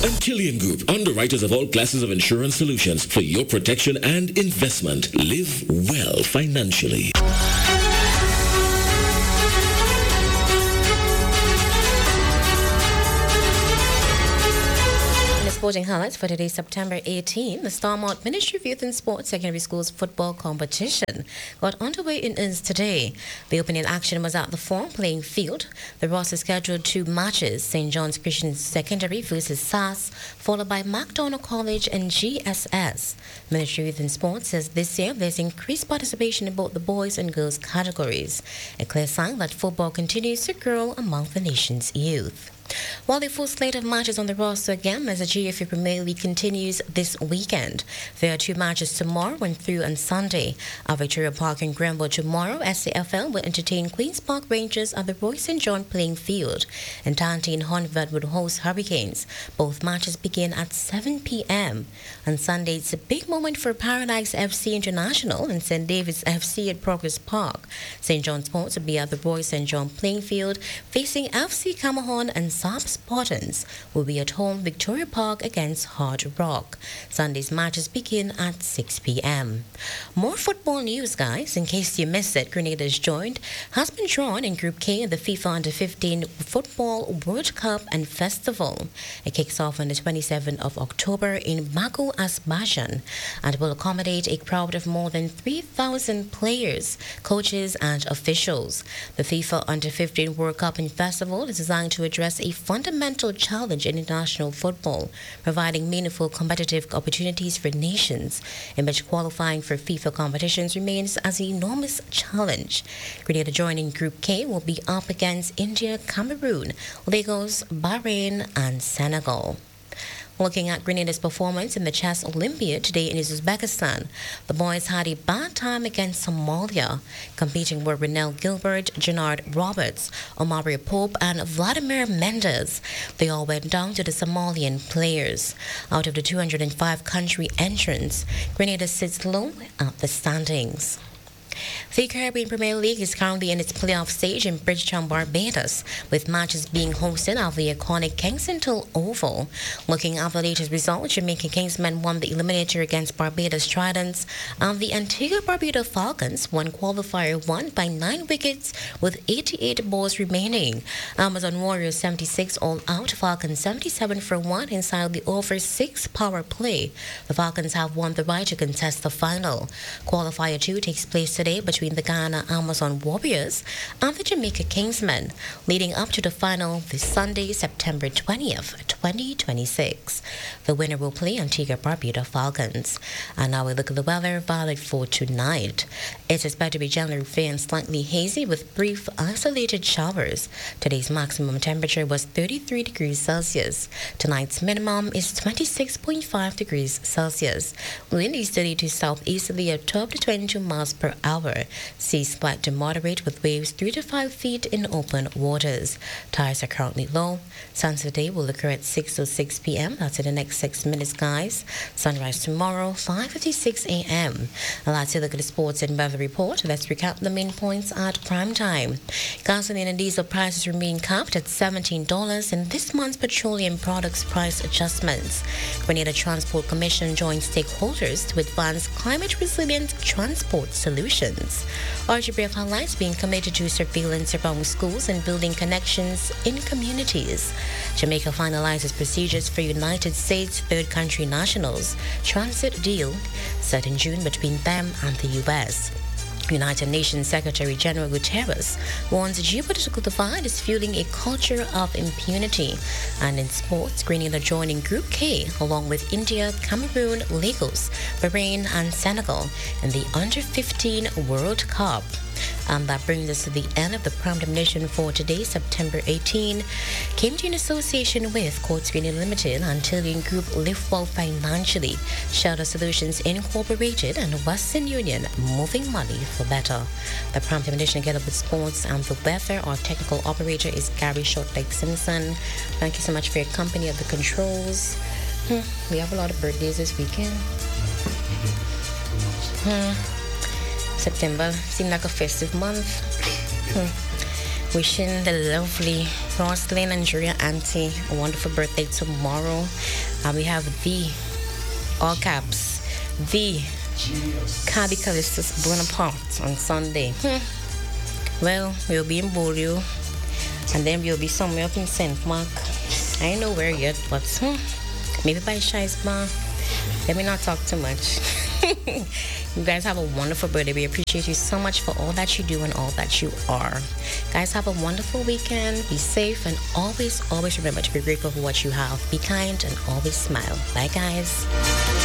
Antilian Group, underwriters of all classes of insurance solutions for your protection and investment. Live well financially. Sporting highlights for today, September 18. The Starmont Ministry of Youth and Sports Secondary Schools football competition got underway in earnest today. The opening action was at the Four playing field. The roster scheduled 2 matches: St. John's Christian Secondary versus SAS, followed by MacDonald College and GSS. Ministry of Youth and Sports says this year there's increased participation in both the boys and girls categories, a clear sign that football continues to grow among the nation's youth. While the full slate of matches on the roster again as the GFA Premier League continues this weekend. There are 2 matches tomorrow and through on Sunday. At Victoria Park in Grenville tomorrow, SCFL will entertain Queen's Park Rangers at the Roy St. John playing field, and Tanti and Hornvet would host Hurricanes. Both matches begin at 7 p.m. On Sunday, it's a big moment for Paradise FC International and St. David's FC at Progress Park. St. John Sports will be at the Roy St. John playing field, facing FC Camahon, and Saab Spartans will be at home Victoria Park against Hard Rock. Sunday's matches begin at 6 p.m. More football news, guys. In case you missed it, Grenada's has been drawn in Group K in the FIFA Under-15 Football World Cup and Festival. It kicks off on the 27th of October in Baku, Azerbaijan, and will accommodate a crowd of more than 3,000 players, coaches, and officials. The FIFA Under-15 World Cup and Festival is designed to address a fundamental challenge in international football, providing meaningful competitive opportunities for nations, in which qualifying for FIFA competitions remains as an enormous challenge. Grenada joining Group K will be up against India, Cameroon, Lagos, Bahrain, and Senegal. Looking at Grenada's performance in the Chess Olympiad today in Uzbekistan, the boys had a bad time against Somalia. Competing were Renel Gilbert, Gennard Roberts, Omari Pope, and Vladimir Mendes. They all went down to the Somalian players. Out of the 205 country entrants, Grenada sits low at the standings. The Caribbean Premier League is currently in its playoff stage in Bridgetown, Barbados, with matches being hosted at the iconic Kensington Oval. Looking at the latest results, Jamaica Kingsmen won the eliminator against Barbados Tridents, and the Antigua Barbuda Falcons won qualifier 1 by 9 wickets with 88 balls remaining. Amazon Warriors 76 all out, Falcons 77 for 1 inside the over 6 power play. The Falcons have won the right to contest the final. Qualifier 2 takes place today between the Guyana Amazon Warriors and the Jamaica Kingsmen, leading up to the final this Sunday, September 20th, 2026. The winner will play Antigua Barbuda Falcons. And now we look at the weather valid for tonight. It's expected to be generally fair and slightly hazy with brief isolated showers. Today's maximum temperature was 33 degrees Celsius. Tonight's minimum is 26.5 degrees Celsius. Wind easterly to southeasterly at 12 to 22 miles per hour. Seas slight to moderate with waves 3 to 5 feet in open waters. Tides are currently low. Sunset day will occur at 6:06 p.m. That's in the next 6 minutes, guys. Sunrise tomorrow, 5:56 a.m. Let's look at the sports and weather report. Let's recap the main points at prime time. Gasoline and diesel prices remain capped at $17 in this month's petroleum products price adjustments. Grenada Transport Commission joins stakeholders to advance climate resilient transport solutions. RGBF highlights being committed to surveillance around schools and building connections in communities. Jamaica finalizes procedures for United States third country nationals transit deal set in June between them and the U.S. United Nations Secretary General Guterres warns the geopolitical divide is fueling a culture of impunity. And in sports, Grenada joining Group K along with India, Cameroon, Lagos, Bahrain, and Senegal in the Under-15 World Cup. And that brings us to the end of the prime mission for today, September 18. Came to you in association with Quartz Green Limited, Antilian Group, Live Well Financially, Shelter Solutions Incorporated, and Western Union, moving money for better. The prime mission get up with sports and the weather. Our technical operator is Gary Shortleg Simpson. Thank you so much for your company at the controls. We have a lot of birthdays this weekend. September seemed like a festive month. Wishing the lovely Roslyn and Julia auntie a wonderful birthday tomorrow. And we have the, all caps, the Cardi Callistus Bonaparte on Sunday. Well, we'll be in Bolio, and then we'll be somewhere up in St. Mark. I don't know where yet, but maybe by Shice Bar. Let me not talk too much. You guys have a wonderful birthday. We appreciate you so much for all that you do and all that you are. Guys, have a wonderful weekend. Be safe and always, always remember to be grateful for what you have. Be kind and always smile. Bye, guys.